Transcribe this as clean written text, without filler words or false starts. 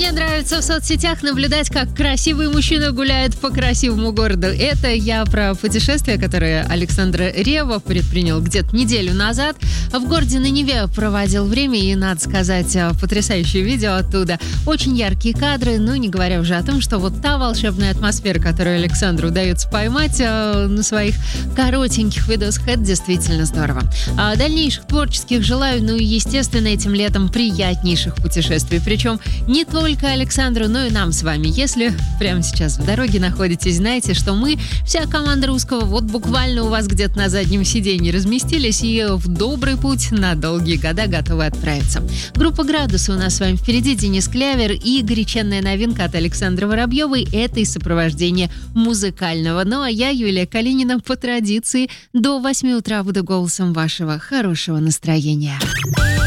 Мне нравится в соцсетях наблюдать, как красивый мужчина гуляет по красивому городу. Это я про путешествие, которое Александр Ревва предпринял где-то неделю назад. В городе на Неве проводил время, и, надо сказать, потрясающее видео оттуда. Очень яркие кадры, ну, не говоря уже о том, что вот та волшебная атмосфера, которую Александру удается поймать на своих коротеньких видосах, это действительно здорово. Дальнейших творческих желаю, ну и, естественно, этим летом приятнейших путешествий. Причем не только Александру, но и нам с вами. Если прямо сейчас в дороге находитесь, знаете, что мы, вся команда Русского, вот буквально у вас где-то на заднем сиденье разместились и в добрый путь на долгие года готовы отправиться. Группа «Градусы» у нас с вами впереди, Денис Клявер, и горяченная новинка от Александры Воробьевой – это и сопровождение музыкального. Ну а я, Юлия Калинина, по традиции до 8 утра буду голосом вашего хорошего настроения.